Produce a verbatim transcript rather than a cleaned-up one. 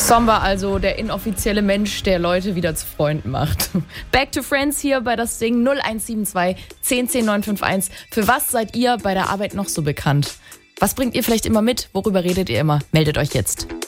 Zomba, also der inoffizielle Mensch, der Leute wieder zu Freunden macht. Back to Friends hier bei das Ding null eins sieben zwei, zehn zehn neun fünf eins. Für was seid ihr bei der Arbeit noch so bekannt? Was bringt ihr vielleicht immer mit? Worüber redet ihr immer? Meldet euch jetzt.